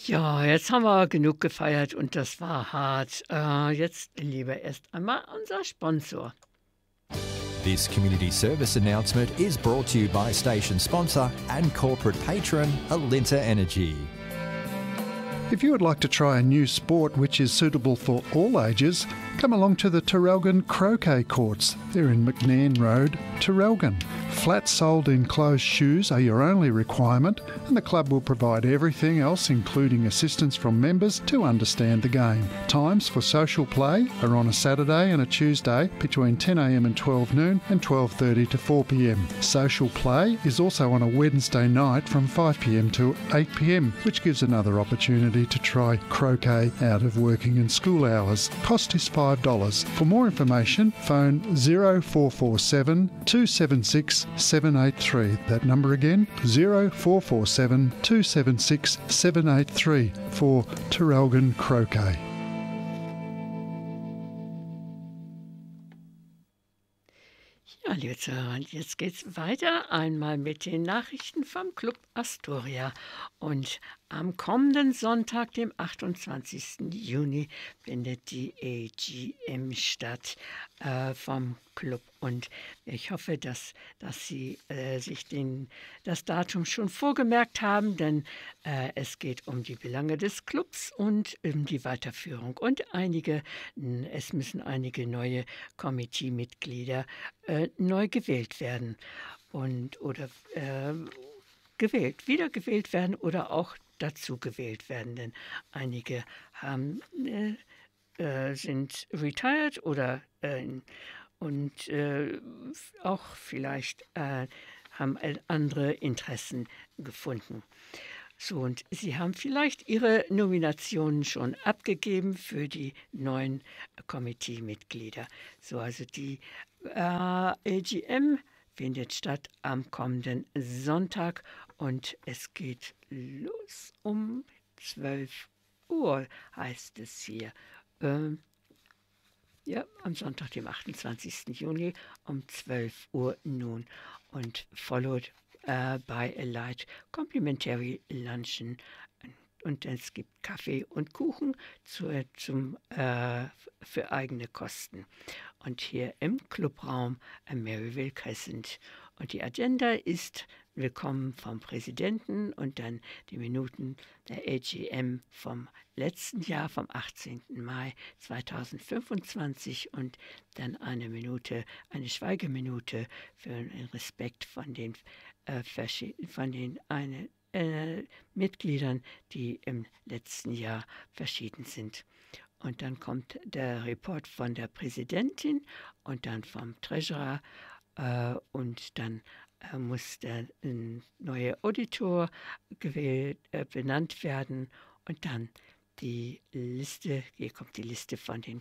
Ja, jetzt haben wir genug gefeiert und das war hart. Jetzt lieber erst einmal unser Sponsor. This community service announcement is brought to you by station sponsor and corporate patron Alinta Energy. If you would like to try a new sport which is suitable for all ages, come along to the Terrelgan Croquet Courts. They're in McNairn Road, Terrelgan. Flat-soled enclosed shoes are your only requirement, and the club will provide everything else, including assistance from members, to understand the game. Times for social play are on a Saturday and a Tuesday between 10 a.m. and 12 noon and 12:30 to 4 p.m. Social play is also on a Wednesday night from 5 p.m. to 8 p.m, which gives another opportunity to try croquet out of working and school hours. Cost is $5. For more information, phone 0447 276 783. That number again, 0447 276 783 for Terrelgan Croquet. Ja, liebe Zuhörer, und jetzt geht's weiter einmal mit den Nachrichten vom Club Astoria. Und am kommenden Sonntag, dem 28. Juni, findet die AGM statt vom Club. Und ich hoffe, dass Sie sich das Datum schon vorgemerkt haben, denn es geht um die Belange des Clubs und um die Weiterführung. Und es müssen einige neue Committee-Mitglieder neu gewählt werden oder wiedergewählt werden oder auch dazu gewählt werden, denn einige sind retired oder auch vielleicht haben andere Interessen gefunden. So, und Sie haben vielleicht Ihre Nominationen schon abgegeben für die neuen Committee-Mitglieder. So, also die AGM findet statt am kommenden Sonntag und es geht los um 12 Uhr, heißt es hier. Ja, am Sonntag, dem 28. Juni um 12 Uhr nun und followed by a light complimentary luncheon. Und es gibt Kaffee und Kuchen für eigene Kosten. Und hier im Clubraum Maryville Crescent. Und die Agenda ist Willkommen vom Präsidenten und dann die Minuten der AGM vom letzten Jahr, vom 18. Mai 2025 und dann eine Schweigeminute für den Respekt von den Mitgliedern, die im letzten Jahr verschieden sind. Und dann kommt der Report von der Präsidentin und dann vom Treasurer und dann muss der neue Auditor benannt werden und dann hier kommt die Liste von den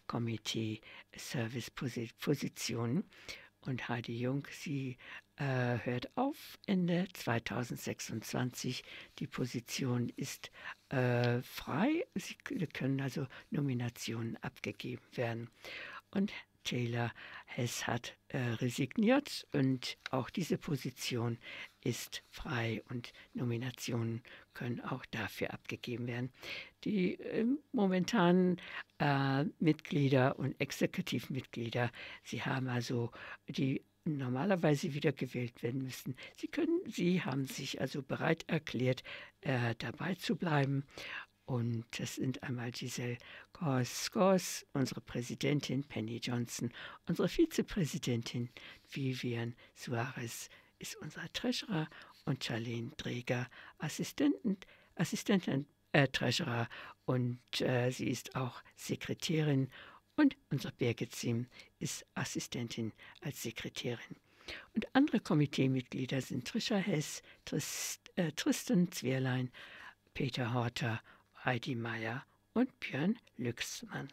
Committee-Service-Positionen. Und Heidi Jung, sie hört auf Ende 2026. Die Position ist frei. Sie können also Nominationen abgegeben werden. Und Taylor Hess hat resigniert und auch diese Position ist frei und Nominationen können auch dafür abgegeben werden. Die momentanen Mitglieder und Exekutivmitglieder, sie haben also die normalerweise wiedergewählt werden müssen. Sie haben sich also bereit erklärt, dabei zu bleiben. Und das sind einmal Giselle Scores, unsere Präsidentin Penny Johnson, unsere Vizepräsidentin Vivian Suarez ist unser Treasurer und Charlene Dreger, Assistentin Treasurer und sie ist auch Sekretärin und unser Birgit Sim ist Assistentin als Sekretärin. Und andere Komiteemitglieder sind Trisha Hess, Tristan Zwierlein, Peter Horter, Heidi Meyer und Björn Lüxmann.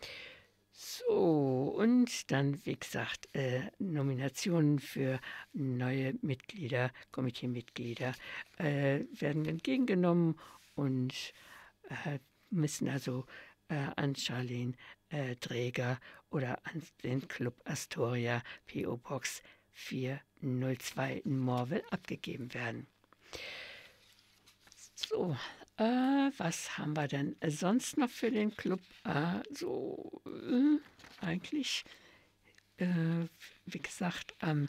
So, und dann, wie gesagt, Nominationen für neue Mitglieder, Komiteemitglieder werden entgegengenommen und müssen also an Charlene Dreger oder an den Club Astoria PO Box 402 in Morwell abgegeben werden. So, Was haben wir denn sonst noch für den Club? Eigentlich, wie gesagt, am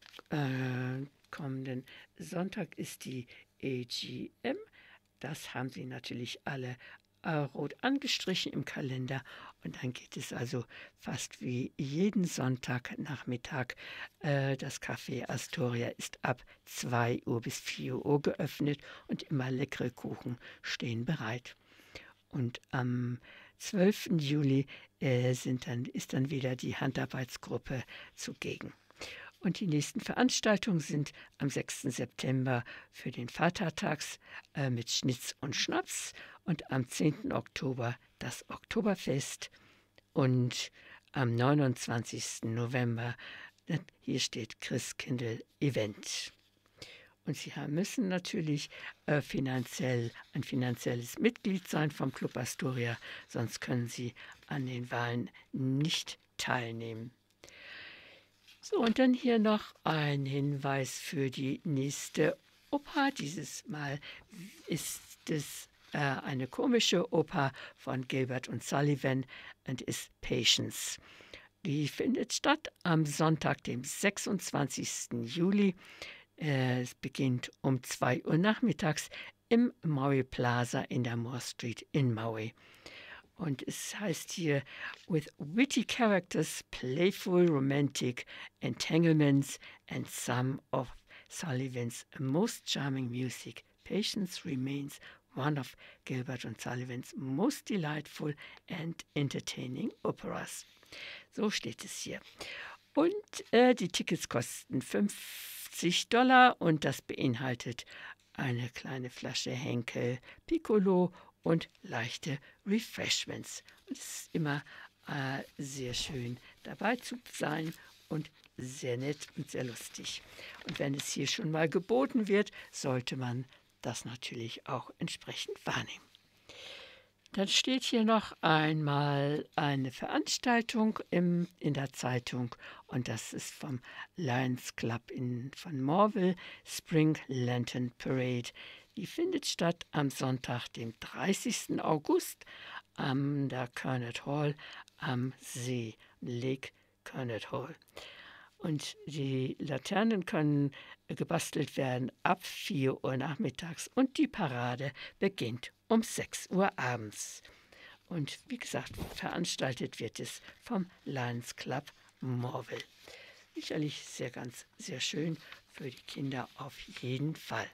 kommenden Sonntag ist die AGM. Das haben Sie natürlich alle rot angestrichen im Kalender. Und dann geht es also fast wie jeden Sonntagnachmittag. Das Café Astoria ist ab 2 Uhr bis 4 Uhr geöffnet und immer leckere Kuchen stehen bereit. Und am 12. Juli ist dann wieder die Handarbeitsgruppe zugegen. Und die nächsten Veranstaltungen sind am 6. September für den Vatertags mit Schnitz und Schnaps und am 10. Oktober das Oktoberfest und am 29. November, hier steht Christkindl Event. Und Sie müssen natürlich ein finanzielles Mitglied sein vom Club Astoria, sonst können Sie an den Wahlen nicht teilnehmen. So, und dann hier noch ein Hinweis für die nächste Oper. Dieses Mal ist es eine komische Oper von Gilbert und Sullivan und ist Patience. Die findet statt am Sonntag, dem 26. Juli. Es beginnt um 2 Uhr nachmittags im Maui Plaza in der Moore Street in Maui. Und es heißt hier, with witty characters, playful romantic entanglements and some of Sullivan's most charming music, Patience remains one of Gilbert und Sullivans most delightful and entertaining operas. So steht es hier. Und die Tickets kosten $50 und das beinhaltet eine kleine Flasche Henkel Piccolo und leichte Refreshments. Und es ist immer sehr schön dabei zu sein und sehr nett und sehr lustig. Und wenn es hier schon mal geboten wird, sollte man das natürlich auch entsprechend wahrnehmen. Dann steht hier noch einmal eine Veranstaltung in der Zeitung und das ist vom Lions Club von Morville, Spring Lantern Parade. Die findet statt am Sonntag, dem 30. August, an der Kernet Hall am See, Lake Kernet Hall. Und die Laternen können gebastelt werden ab 4 Uhr nachmittags und die Parade beginnt um 6 Uhr abends. Und wie gesagt, veranstaltet wird es vom Lions Club Morville. Sicherlich sehr schön für die Kinder auf jeden Fall.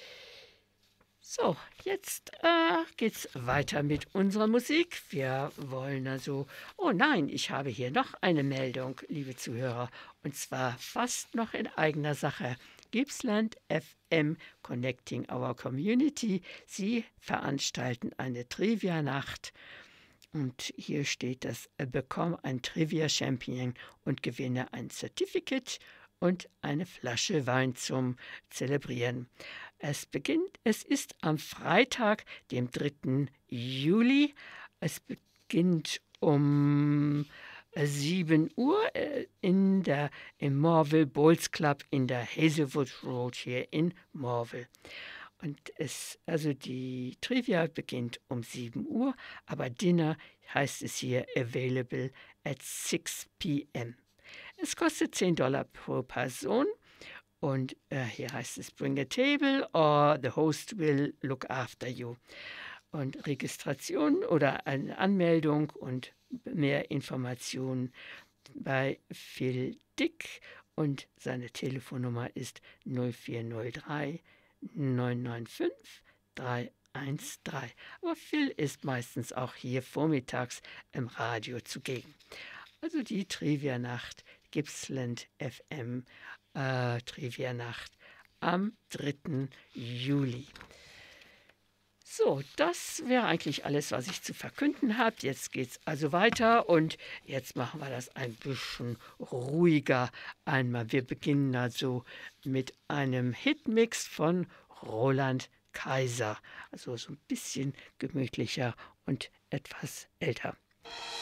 So, jetzt geht's weiter mit unserer Musik. Wir wollen oh nein, ich habe hier noch eine Meldung, liebe Zuhörer, und zwar fast noch in eigener Sache. Gippsland FM Connecting Our Community. Sie veranstalten eine Trivia-Nacht. Und hier steht das: Bekomme ein Trivia-Champion und gewinne ein Certificate und eine Flasche Wein zum Zelebrieren. Es ist am Freitag, dem 3. Juli. Es beginnt um 7 Uhr im Morville Bowls Club in der Hazelwood Road hier in Morville. Und die Trivia beginnt um 7 Uhr, aber Dinner heißt es hier available at 6 p.m. Es kostet $10 pro Person und hier heißt es bring a table or the host will look after you. Und Registration oder eine Anmeldung und mehr Informationen bei Phil Dick und seine Telefonnummer ist 0403 995 313. Aber Phil ist meistens auch hier vormittags im Radio zugegen. Also die Trivia-Nacht, Gippsland FM Trivia-Nacht am 3. Juli. So, das wäre eigentlich alles, was ich zu verkünden habe. Jetzt geht es also weiter und jetzt machen wir das ein bisschen ruhiger einmal. Wir beginnen also mit einem Hitmix von Roland Kaiser. Also so ein bisschen gemütlicher und etwas älter.